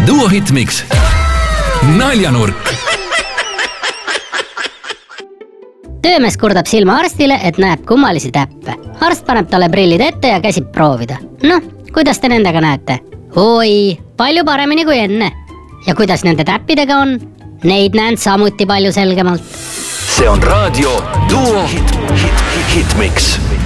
Duo Hitmix. Naljanurk. Töömees kurdab silma arstile, et näeb kummalisi täppe. Arst paneb talle prillid ette ja käsib proovida. Noh, kuidas te nendega näete? Oi, palju paremini kui enne. Ja kuidas nende täppidega on? Neid näen samuti palju selgemalt. See on raadio Duo Hitmix.